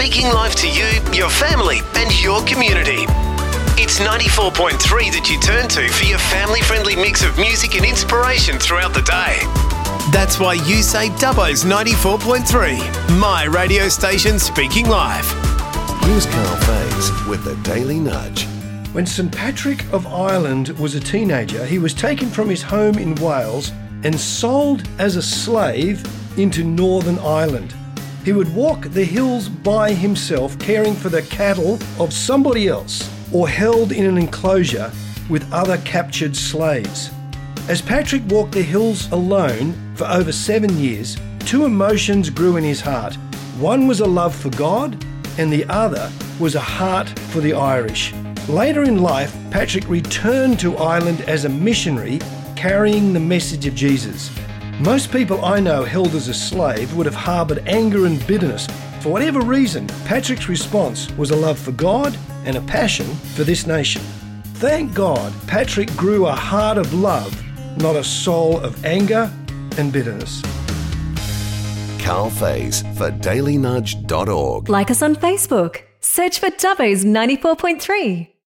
speaking life to you, your family and your community. It's 94.3 that you turn to for your family-friendly mix of music and inspiration throughout the day. That's why you say Dubbo's 94.3, my radio station speaking live. Here's Carl Faze with the Daily Nudge. When St Patrick of Ireland was a teenager, he was taken from his home in Wales and sold as a slave into Northern Ireland. He would walk the hills by himself, caring for the cattle of somebody else, or held in an enclosure with other captured slaves. As Patrick walked the hills alone for over 7 years, two emotions grew in his heart. One was a love for God, and the other was a heart for the Irish. Later in life, Patrick returned to Ireland as a missionary, carrying the message of Jesus. Most people I know held as a slave would have harboured anger and bitterness. For whatever reason, Patrick's response was a love for God and a passion for this nation. Thank God, Patrick grew a heart of love, not a soul of anger and bitterness. Carl Faze for dailynudge.org. Like us on Facebook. Search for Dubbo's 94.3.